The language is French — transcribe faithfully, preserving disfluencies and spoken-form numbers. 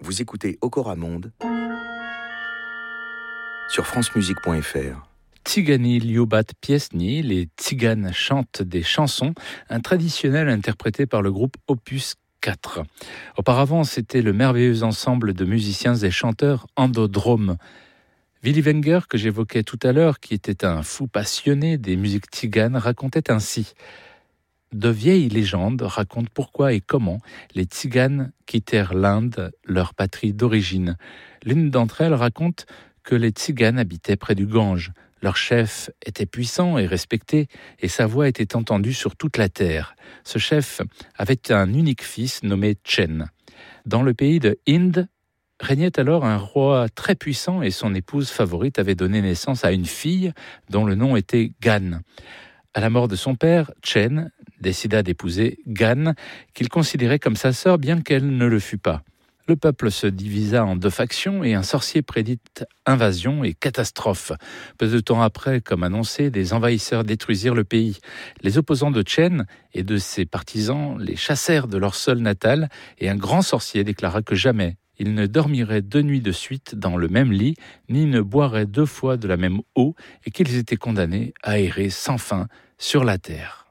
Vous écoutez Okoramonde sur francemusique point f r. Tsigani Liubat Piesni, les Tziganes chantent des chansons, un traditionnel interprété par le groupe Opus quatre. Auparavant, c'était le merveilleux ensemble de musiciens et chanteurs Endodrome. Willy Wenger, que j'évoquais tout à l'heure, qui était un fou passionné des musiques tziganes, racontait ainsi: de vieilles légendes racontent pourquoi et comment les Tziganes quittèrent l'Inde, leur patrie d'origine. L'une d'entre elles raconte que les Tziganes habitaient près du Gange. Leur chef était puissant et respecté, et sa voix était entendue sur toute la terre. Ce chef avait un unique fils nommé Chen. Dans le pays de Inde, régnait alors un roi très puissant, et son épouse favorite avait donné naissance à une fille dont le nom était Gan. À la mort de son père, Chen décida d'épouser Gan, qu'il considérait comme sa sœur, bien qu'elle ne le fût pas. Le peuple se divisa en deux factions et un sorcier prédit invasion et catastrophe. Peu de temps après, comme annoncé, des envahisseurs détruisirent le pays. Les opposants de Chen et de ses partisans les chassèrent de leur sol natal, et un grand sorcier déclara que jamais il ne dormirait deux nuits de suite dans le même lit, ni ne boirait deux fois de la même eau, et qu'ils étaient condamnés à errer sans fin sur la terre.